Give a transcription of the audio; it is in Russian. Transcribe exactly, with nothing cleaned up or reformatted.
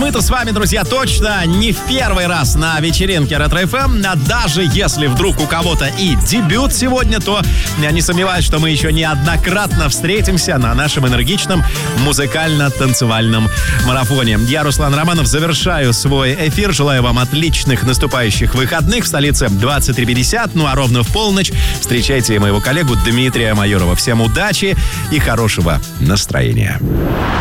мы-то с вами, друзья, точно не в первый раз на вечеринке Ретро-эф эм. А даже если вдруг у кого-то и дебют сегодня, то я не сомневаюсь, что мы еще неоднократно встретимся на нашем энергичном музыкально-танцевальном марафоне. Я, Руслан Романов, завершаю свой эфир. Желаю вам отличных наступающих выходных. В столице двадцать три пятьдесят, ну а ровно в полночь встречайте моего коллегу Дмитрия Майорова. Всем удачи и хорошего настроения.